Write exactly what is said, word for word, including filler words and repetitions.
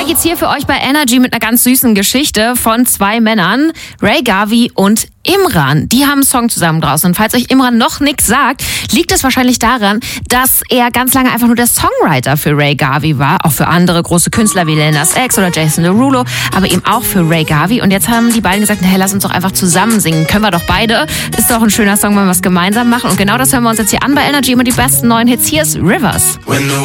jetzt hier für euch bei Energy mit einer ganz süßen Geschichte von zwei Männern, Ray Garvey und Imran. Die haben einen Song zusammen draußen. Und falls euch Imran noch nichts sagt, liegt es wahrscheinlich daran, dass er ganz lange einfach nur der Songwriter für Ray Garvey war. Auch für andere große Künstler wie Lil Nas X oder Jason Derulo, aber eben auch für Ray Garvey. Und jetzt haben die beiden gesagt, hey, lass uns doch einfach zusammen singen. Können wir doch beide. Ist doch ein schöner Song, wenn wir was gemeinsam machen. Und genau das hören wir uns jetzt hier an bei Energy. Immer die besten neuen Hits. Hier ist Rivers.